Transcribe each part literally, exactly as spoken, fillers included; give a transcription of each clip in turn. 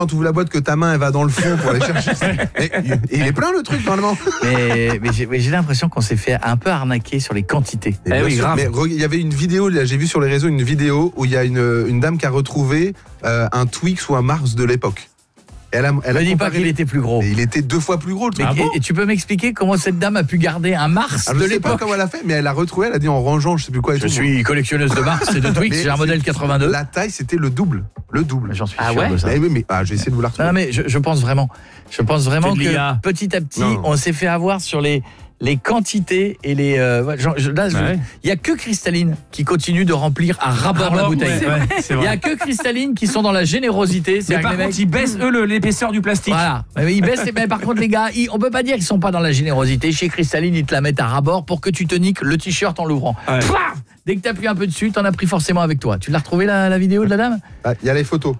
quand tu ouvres la boîte que ta main elle va dans le fond pour aller chercher. Et, et il est plein le truc normalement. Mais, mais, j'ai, mais j'ai l'impression qu'on s'est fait un peu arnaquer sur les quantités. Eh oui, sûr, mais il y avait une vidéo, là, j'ai vu sur les réseaux une vidéo où il y a une, une dame qui a retrouvé euh, un Twix ou un Mars de l'époque. Elle a, elle ne a dis pas qu'il était plus gros. Et il était deux fois plus gros le truc. Mais, ah bon et, et tu peux m'expliquer comment cette dame a pu garder un Mars ah, de je l'époque? Je sais pas comment elle a fait, mais elle a retrouvé, elle a dit en rangeant, je sais plus quoi. Et je tout, suis moi. collectionneuse de Mars et de Twix, j'ai un modèle quatre-vingt-deux. La taille, c'était le double. Le double. J'en suis ah sûr ouais de ça. Mais oui, mais ah, je vais essayer de vous la retrouver. Non, mais je, je pense vraiment, je pense vraiment que petit à petit, non. on s'est fait avoir sur les... les quantités et les euh, genre, je, là il ouais. y a que Cristalline qui continue de remplir à ras-bord la bouteille. Il ouais, ouais, y a que Cristalline qui sont dans la générosité. Mais par contre, mecs, ils baissent eux le, l'épaisseur du plastique. Voilà. Mais ils baissent. Mais par contre, les gars, ils, on peut pas dire qu'ils sont pas dans la générosité. Chez Cristalline, ils te la mettent à ras-bord pour que tu te niques le t-shirt en l'ouvrant. Ouais. Dès que t'appuies un peu dessus, t'en as pris forcément avec toi. Tu l'as retrouvé la, la vidéo de la dame? Il ah, y a les photos.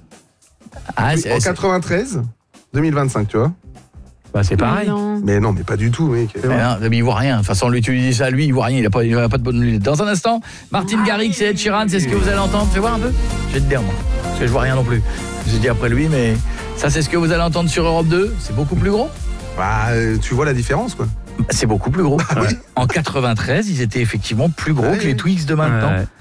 Ah, oui, c'est, en quatre-vingt-treize, deux mille vingt-cinq, tu vois. Bah c'est pareil. Non. Mais non, mais pas du tout, mec. Mais non, mais il voit rien. De toute façon, lui, tu lui dis ça, lui, il voit rien. Il a pas, il a pas de bonne lunette. Dans un instant, Martin Garrix et Ed Sheeran, c'est ce que vous allez entendre. Fais voir un peu. Je vais te dire moi, parce que je vois rien non plus. J'ai dit après lui, mais ça, c'est ce que vous allez entendre sur Europe deux. C'est beaucoup plus gros. Bah, euh, tu vois la différence, quoi. C'est beaucoup plus gros. Bah, oui. En quatre-vingt-treize, ils étaient effectivement plus gros ouais, que les Twix de maintenant. Ouais.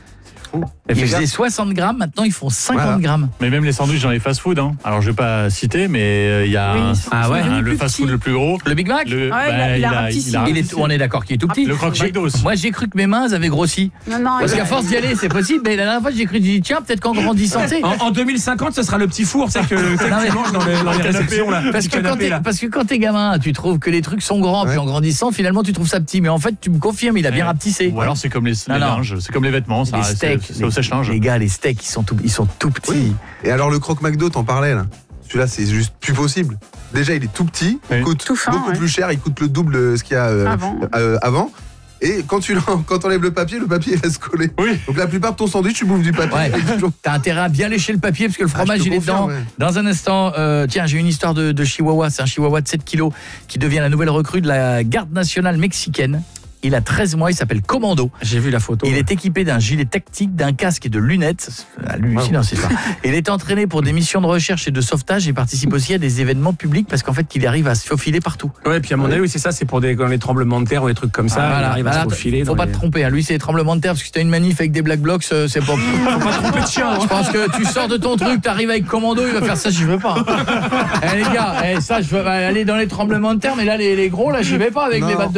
Ils faisaient soixante grammes, maintenant ils font cinquante voilà. grammes. Mais même les sandwichs dans les fast-food, hein. Alors je vais pas citer, mais il y a oui, ah ouais, un, le fast-food le plus gros. Le Big Mac. Le, ouais, bah, il, a, il, a, il, a, il est, on est d'accord qu'il est tout petit. Le croque McDo aussi. Moi j'ai cru que mes mains avaient grossi. Non, non, parce qu'à force d'y aller, c'est possible. Mais la dernière fois j'ai cru, j'ai dit tiens peut-être qu'en grandissant. En, en deux mille cinquante, ce sera le petit four, c'est que tu manges dans, le, dans les réceptions là. Parce que quand t'es, parce que quand t'es gamin, tu trouves que les trucs sont grands, puis en grandissant, finalement tu trouves ça petit. Mais en fait, tu me confirmes, il a bien rapetissé. Ou alors c'est comme les linges, c'est comme les vêtements, ça. C'est au sèche-linge. Les gars, les steaks, ils sont tout, ils sont tout petits. Oui. Et alors le croque McDo, t'en parlais là. Celui-là, c'est juste plus possible. Déjà, il est tout petit, il oui. coûte fin, beaucoup ouais. plus cher, il coûte le double de ce qu'il y a euh, avant. Euh, avant. Et quand tu quand enlèves le papier, le papier il va se coller. Oui. Donc la plupart de ton sandwich, tu bouffes du papier. Ouais. T'as intérêt à bien lécher le papier parce que le fromage ah, il est dedans. Ouais. Dans un instant, euh, tiens, j'ai une histoire de, de Chihuahua. C'est un Chihuahua de sept kilos qui devient la nouvelle recrue de la garde nationale mexicaine. Il a treize mois, il s'appelle Commando. J'ai vu la photo. Il ouais. est équipé d'un gilet tactique, d'un casque et de lunettes. Hallucinant, c'est ça. Il est entraîné pour des missions de recherche et de sauvetage et participe aussi à des événements publics parce qu'en fait, il arrive à se faufiler partout. Ouais, puis à mon avis, oui, c'est ça, c'est pour des, dans les tremblements de terre ou des trucs comme ça. Ah, voilà, il arrive voilà, à se faufiler. Faut pas les... te tromper, hein. Lui, c'est les tremblements de terre parce que si t'as une manif avec des black blocs, c'est pas. Faut pas te tromper de chien. Je pense que tu sors de ton truc, t'arrives avec Commando, il va faire ça, j'y veux pas. Eh les gars, eh, ça, je veux aller dans les tremblements de terre, mais là, les, les gros, là, j'y vais pas avec non. les battes de